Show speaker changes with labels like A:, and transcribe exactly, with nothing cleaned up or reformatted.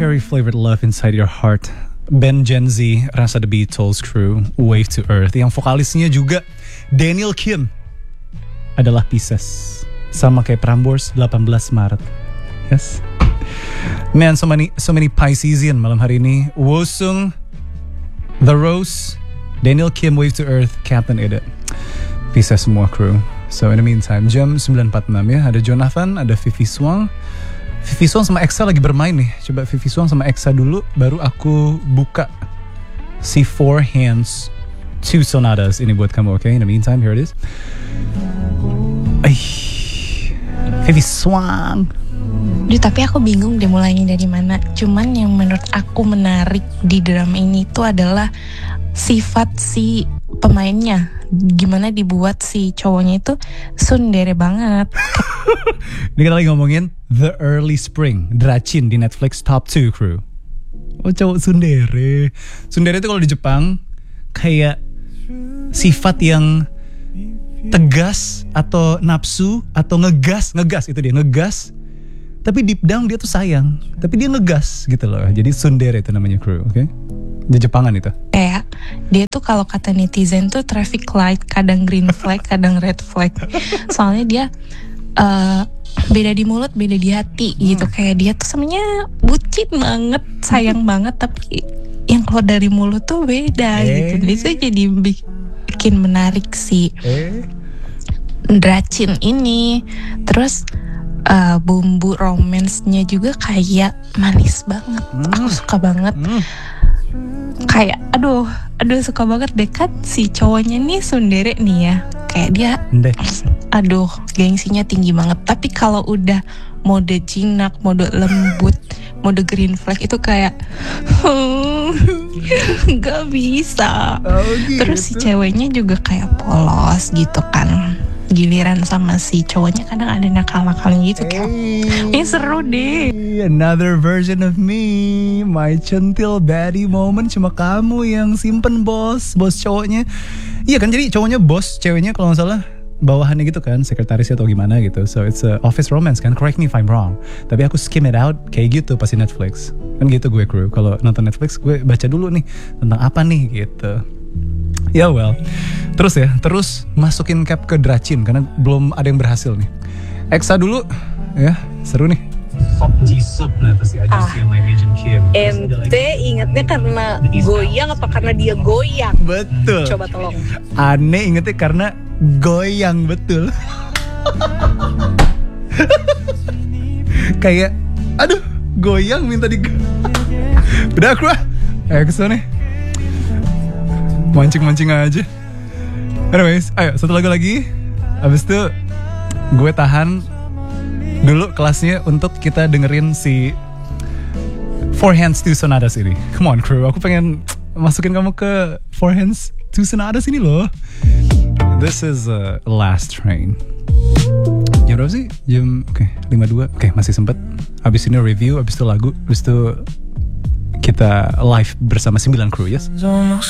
A: cherry flavored love inside your heart. Band Gen Z, Rasa The Beatles Crew, Wave to Earth. Yang vokalisnya juga Daniel Kim adalah Pisces. Sama kayak Prambors delapan belas Maret. Yes. Man, so many so many Piscean malam hari ini. Wosung, The Rose, Daniel Kim, Wave to Earth, Captain Edit. Pisces semua crew. So in the meantime, jam sembilan empat puluh enam ya. Ada Jonathan, ada Vivi Swang. Vivi Swang sama Exa lagi bermain nih. Coba Vivi Swang sama Exa dulu, baru aku buka si Four Hands Two Sonatas ini buat kamu, oke? Okay? In the meantime, here it is. Ay, Vivi Swang.
B: Duh, tapi aku bingung deh mulainya dari mana. Cuman yang menurut aku menarik di drama ini tuh adalah sifat si pemainnya. Gimana dibuat si cowoknya itu tsundere banget.
A: Ini kita lagi ngomongin The Early Spring, Drachin di Netflix Top two Crew. Oh, cowok tsundere. Tsundere itu kalau di Jepang kayak sifat yang tegas atau nafsu atau ngegas, ngegas itu dia, ngegas. Tapi deep down dia tuh sayang, tapi dia ngegas gitu loh. Jadi tsundere itu namanya crew, oke? Okay? Di Jepangan itu.
B: Kayak dia tuh kalau kata netizen tuh traffic light, kadang green flag, kadang red flag. Soalnya dia uh, beda di mulut, beda di hati gitu. Kayak dia tuh sebenarnya bucin banget, sayang banget, tapi yang keluar dari mulut tuh beda
A: eh.
B: gitu. Itu jadi bikin menarik sih.
A: Eh.
B: Drachin ini. Terus uh, bumbu romance-nya juga kayak manis banget. Hmm. Aku suka banget. Hmm. Kayak aduh, aduh suka banget deh kan si cowoknya nih tsundere nih ya. Kayak dia
A: Ndeh.
B: Aduh, gengsinya tinggi banget. Tapi kalau udah mode jinak, mode lembut, mode green flag itu kayak gak bisa.
A: Oh, gitu.
B: Terus si ceweknya juga kayak polos gitu kan. Giliran sama si cowoknya kadang ada nakal-nakalnya gitu kayak
A: hey.
B: Ini seru deh.
A: Another version of me, my centil baddie moment. Cuma kamu yang simpen bos, bos cowoknya. Iya kan, jadi cowoknya bos, ceweknya kalau nggak salah bawahannya gitu kan, sekretaris atau gimana gitu. So it's a office romance kan, correct me if I'm wrong. Tapi aku skim it out kayak gitu pasti Netflix. Kan gitu gue crew, kalau nonton Netflix gue baca dulu nih tentang apa nih gitu. Ya yeah, well, terus ya, terus masukin cap ke Drachin karena belum ada yang berhasil nih. Exa dulu, ya seru nih.
C: Sok Jisoo nah pasti aja sih yang main Agent Kim.
D: Ente ingetnya karena goyang apa karena dia goyang?
A: Betul.
D: Coba tolong.
A: Aneh ingetnya karena goyang betul. Kayak, aduh, goyang minta di. Udah aku ah, Exa nih. Mancing-mancing aja. Anyways, ayo satu lagu lagi. Abis itu gue tahan dulu kelasnya untuk kita dengerin si Four Hands Two Sonatas ini. Come on crew, aku pengen masukin kamu ke Four Hands Two Sonatas ini loh. This is a last train. Jam berapa sih? Jam oke okay, lima dua. Oke okay, masih sempet. Abis ini review, abis itu lagu, abis itu kita live bersama sembilan crew, yes?